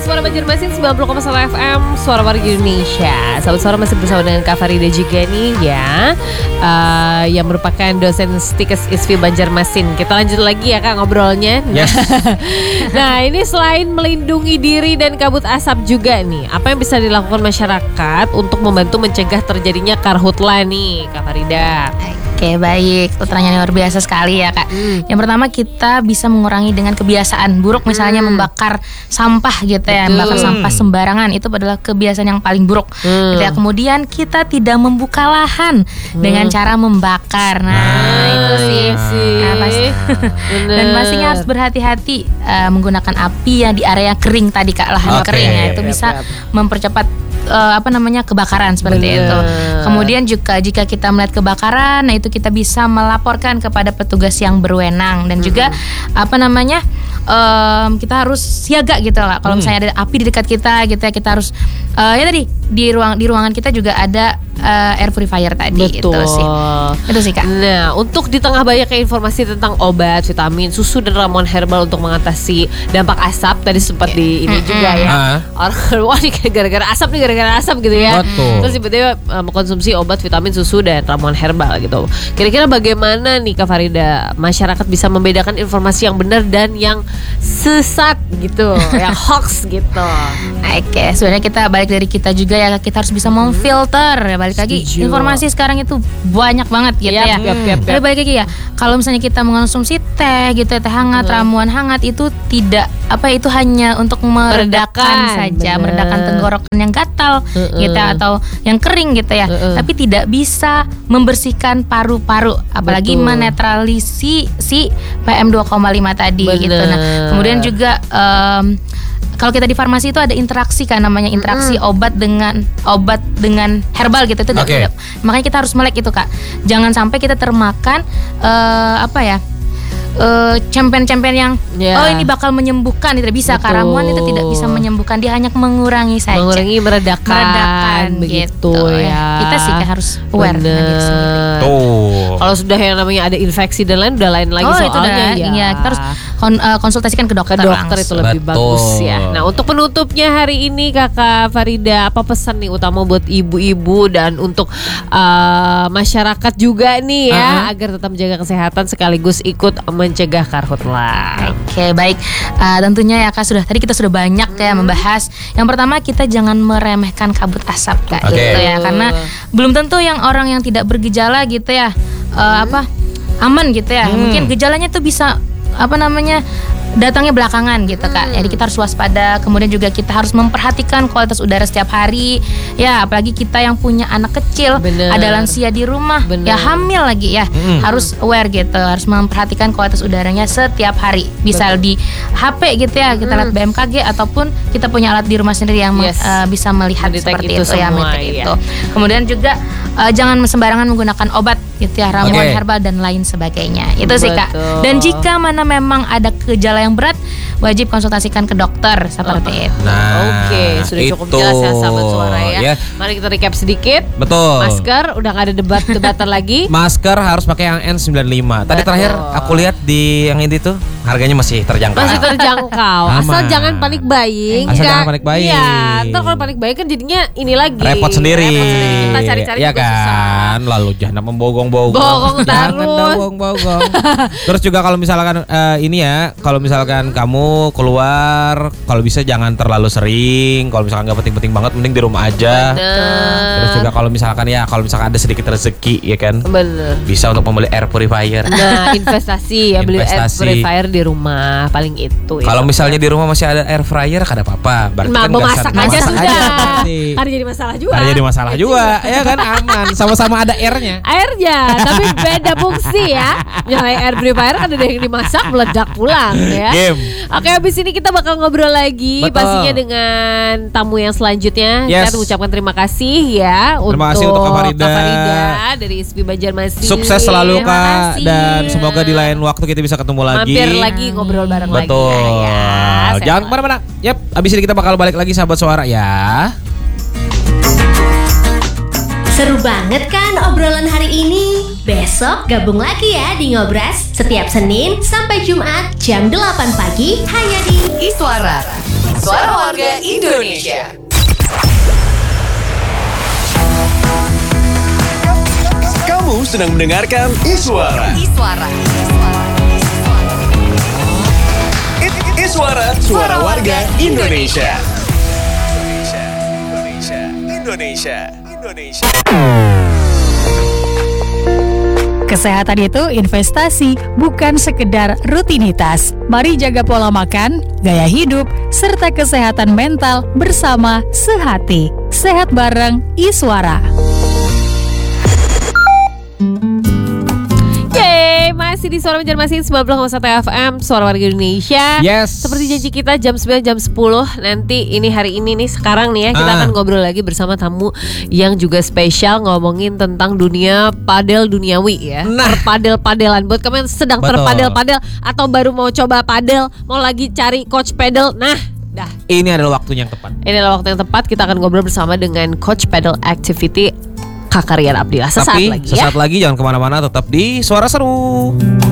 Suara Banjarmasin 90,1 FM, Suara Warga Indonesia. Sahabat Suara masih bersama dengan Kak Farida juga nih ya, yang merupakan dosen Stikes ISFI Banjarmasin. Kita lanjut lagi ya Kak ngobrolnya. Yes. Nah ini selain melindungi diri dan kabut asap juga nih, apa yang bisa dilakukan masyarakat untuk membantu mencegah terjadinya karhutla nih Kak Farida? Oke, baik. Pertanyaan luar biasa sekali ya Kak. Yang pertama, kita bisa mengurangi dengan kebiasaan buruk, misalnya membakar sampah gitu ya. Membakar sampah sembarangan, itu adalah kebiasaan yang paling buruk gitu ya. Kemudian kita tidak membuka lahan dengan cara membakar. Nah itu sih. Dan pastinya harus berhati-hati menggunakan api yang di area kering tadi Kak, lahan kering ya. Itu bisa mempercepat kebakaran seperti itu. Kemudian juga jika kita melihat kebakaran, nah itu kita bisa melaporkan kepada petugas yang berwenang. Dan juga kita harus siaga gitu lah. Kalau misalnya ada api di dekat kita gitu ya, kita harus di ruangan kita juga ada air purifier tadi. Betul. Itu sih Kak. Nah, untuk di tengah banyaknya informasi tentang obat, vitamin, susu dan ramuan herbal untuk mengatasi dampak asap, tadi sempat di ini juga ya. Orang wah nih gara-gara asap gitu ya. Betul. Terus tiba-tiba mengkonsumsi obat, vitamin, susu dan ramuan herbal gitu. Kira-kira bagaimana nih Kak Farida, masyarakat bisa membedakan informasi yang benar dan yang sesat gitu, yang hoax gitu? Oke, sebenarnya kita balik dari kita juga ya, kita harus bisa memfilter ya. Balik lagi, informasi sekarang itu banyak banget gitu ya. Tapi balik lagi ya, kalau misalnya kita mengonsumsi teh gitu, teh hangat, ramuan hangat, itu tidak itu hanya untuk meredakan saja, meredakan tenggorokan yang gatal gitu atau yang kering gitu ya. Tapi tidak bisa membersihkan paru-paru, apalagi menetralisi si PM 2,5 tadi gitu. Nah, kemudian juga kalau kita di farmasi itu ada interaksi kan, namanya interaksi obat dengan herbal gitu. Itu makanya kita harus melek itu Kak. Jangan sampai kita termakan champion yang ini bakal menyembuhkan, tidak bisa. Ramuan itu tidak bisa menyembuhkan, dia hanya mengurangi saja. Meredakan begitu gitu, ya. Kita sih harus aware dengan diri sendiri. Kalau sudah yang namanya ada infeksi dan lain, udah lain lagi soalnya kita harus konsultasikan ke dokter itu lebih bagus ya. Nah, untuk penutupnya hari ini Kakak Farida, apa pesan nih utama buat ibu-ibu dan untuk masyarakat juga nih ya, agar tetap menjaga kesehatan sekaligus ikut mencegah karhutla? Oke, baik. Tentunya ya Kak, tadi kita sudah banyak ya membahas. Yang pertama, kita jangan meremehkan kabut asap Kak, gitu ya. Karena belum tentu yang orang yang tidak bergejala gitu ya aman gitu ya. Mungkin gejalanya tuh bisa datangnya belakangan gitu Kak. Jadi kita harus waspada. Kemudian juga kita harus memperhatikan kualitas udara setiap hari ya, apalagi kita yang punya anak kecil, ada lansia di rumah, ya hamil lagi ya. Harus aware gitu, harus memperhatikan kualitas udaranya setiap hari. Bisa di HP gitu ya, kita lihat BMKG, ataupun kita punya alat di rumah sendiri yang bisa melihat seperti itu ya, itu. Kemudian juga jangan sembarangan menggunakan obat gitu ya, ramuan herbal dan lain sebagainya. Itu sih Kak. Dan jika mana memang ada gejala yang berat, wajib konsultasikan ke dokter seperti itu. Sudah cukup jelas ya sahabat Suara ya. Mari kita recap sedikit. Betul. Masker udah gak ada debat-debatan lagi. Masker harus pakai yang N95. Tadi terakhir aku lihat di yang ini tuh harganya masih terjangkau. Asal jangan panik buying. Iya, ntar kalau panik buying kan jadinya ini lagi repot sendiri. Kita cari-cari ya juga susah. Lalu jangan membogong-bogong. Jangan bogong. Terus juga kalau misalkan kalau misalkan kamu keluar, kalau bisa jangan terlalu sering. Kalau misalkan nggak penting-penting banget, mending di rumah aja. Terus juga kalau misalkan ada sedikit rezeki ya kan, bisa untuk membeli air purifier. Nah, investasi ya, beli air purifier di rumah, paling itu ya. Kalau misalnya di rumah masih ada air fryer, kada apa-apa. Berarti kan masak aja sudah. Ada jadi masalah juga. Ya kan, aman. Sama-sama ada airnya. Tapi beda fungsi ya. Nyalain air purifier kan ada yang dimasak, meledak pulang ya. Oke, habis ini kita bakal ngobrol lagi. Pastinya dengan tamu yang selanjutnya. Kita ucapkan terima kasih ya. Terima kasih untuk Kak Farida dari ISFI Banjarmasin. Sukses selalu Kak, dan semoga di lain waktu kita bisa ketemu lagi. Mampir lagi, ngobrol bareng lagi. Jangan kemana-mana. Abis ini kita bakal balik lagi sahabat Suara ya. Seru banget kan obrolan hari ini? Besok gabung lagi ya di Ngobras setiap Senin sampai Jumat jam 8 pagi hanya di Iswara, Suara Warga Warga Indonesia. Kamu sedang mendengarkan Iswara. Iswara, suara warga Indonesia. Indonesia. Kesehatan itu investasi, bukan sekedar rutinitas. Mari jaga pola makan, gaya hidup, serta kesehatan mental bersama Sehati. Sehat bareng Iswara. Masih di Suara Banjarmasin 90,1 FM Suara Warga Indonesia. Yes. Seperti janji kita jam 9 jam 10 nanti hari ini nih sekarang nih ya kita akan ngobrol lagi bersama tamu yang juga spesial ngomongin tentang dunia padel duniawi ya. Terpadel-padelan buat kamu yang sedang terpadel-padel atau baru mau coba padel, mau lagi cari coach padel. Nah, dah. Ini adalah waktunya yang tepat. Ini adalah waktu yang tepat kita akan ngobrol bersama dengan coach padel activity Kakak Rian Abdillah. Sesaat lagi jangan kemana-mana, tetap di Suara Seru.